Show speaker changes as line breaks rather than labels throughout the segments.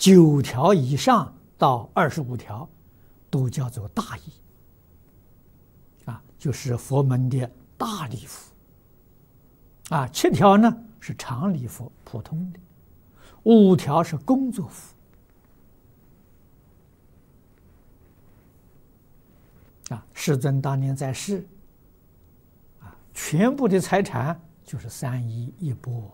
9条以上到25条，都叫做大义，就是佛门的大礼服。7条呢是常礼服，普通的；5条是工作服。世尊当年在世，全部的财产就是3衣1钵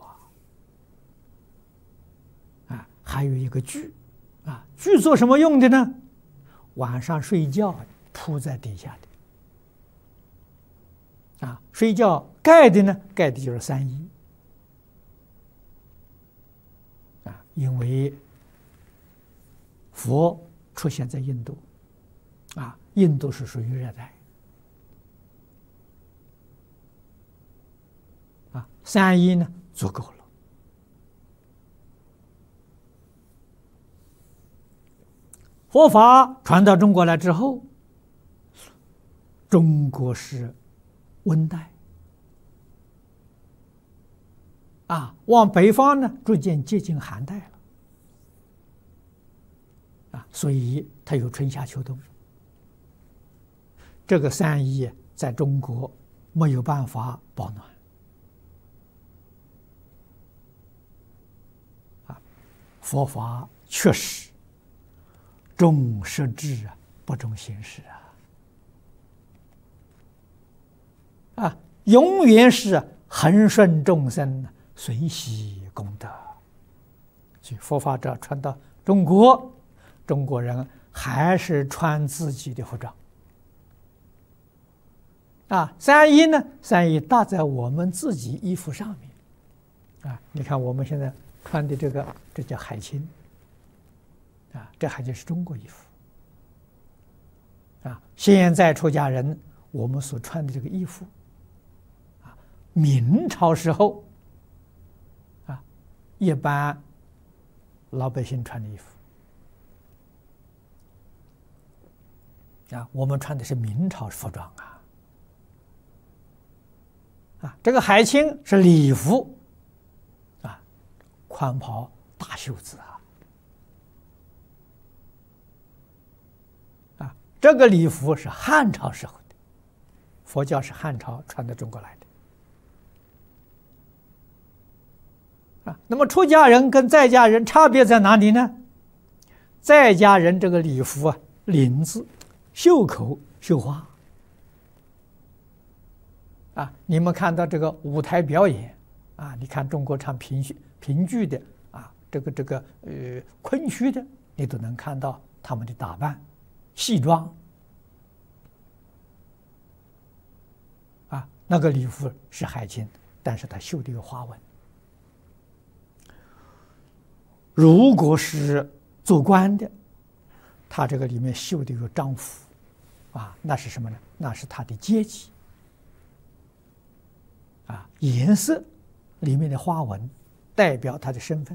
还有一个具，具做什么用的呢？晚上睡觉铺在底下的，睡觉盖的呢，盖的就是3衣，因为佛出现在印度，印度是属于热带，3衣呢足够了。佛法传到中国来之后，中国是温带，往北方呢逐渐接近寒带了，所以它有春夏秋冬。这个3衣在中国没有办法保暖，佛法确实重实质不重形式永远是恒顺众生，随喜功德。所以佛法者传到中国，中国人还是穿自己的服装。3衣呢，3衣搭在我们自己衣服上面。你看我们现在穿的这叫海青，这海青是中国衣服。现在出家人我们所穿的这个衣服，明朝时候一般老百姓穿的衣服，我们穿的是明朝服装这个海青是礼服，宽袍大袖子这个礼服是汉朝时候的，佛教是汉朝传到中国来的。那么出家人跟在家人差别在哪里呢？在家人这个礼服领子、袖口绣花。你们看到这个舞台表演你看中国唱评剧的这个昆曲的，你都能看到他们的打扮，戏装那个礼服是海青，但是它绣的有花纹。如果是做官的，他这个里面绣的有章符那是什么呢？那是他的阶级颜色里面的花纹代表他的身份。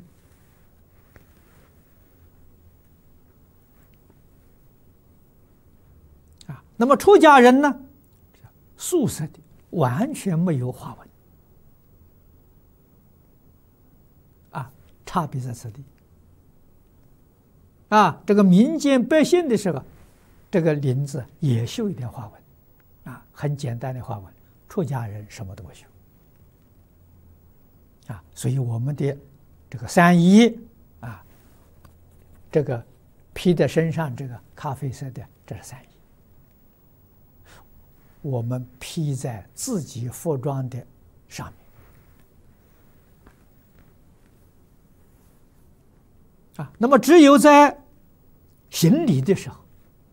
那么出家人呢，素色的，完全没有花纹差别在此地这个民间百姓的时候，这个领子也绣一点花纹很简单的花纹，出家人什么都不绣所以我们的这个3衣这个披在身上这个咖啡色的，这是3衣。我们披在自己服装的上面那么只有在行礼的时候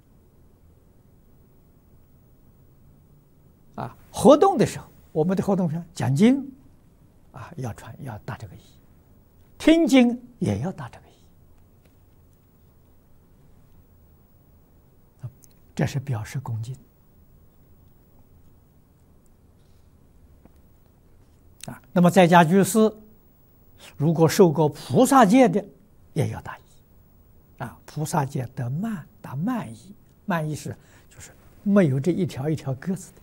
活动的时候，我们的活动上讲经要搭这个衣，听经也要搭这个衣这是表示恭敬那么在家居士如果受过菩萨戒的，也要搭衣菩萨戒得慢，搭慢衣。慢衣是就是没有这一条一条鸽子的